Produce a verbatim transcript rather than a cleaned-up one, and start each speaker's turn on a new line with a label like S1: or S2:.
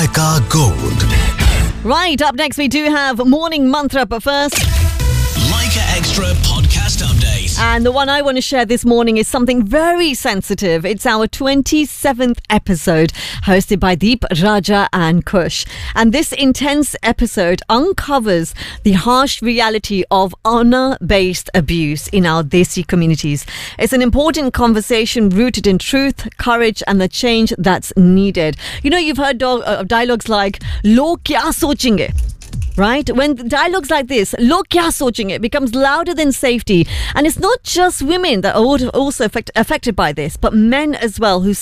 S1: Leica Gold.
S2: Right, up next we do have Morning Mantra, but first...
S1: Leica Extra podcast update.
S2: And the one I want to share this morning is something very sensitive. It's our twenty-seventh episode, hosted by Deep, Raja and Kush. And this intense episode uncovers the harsh reality of honor-based abuse in our Desi communities. It's an important conversation rooted in truth, courage and the change that's needed. You know, you've heard do- uh, dialogues like, "Log kya sochenge?" Right? When dialogues like this, "Log kya sochenge?" it becomes louder than safety. And it's not just women that are also affect, affected by this, but men as well, who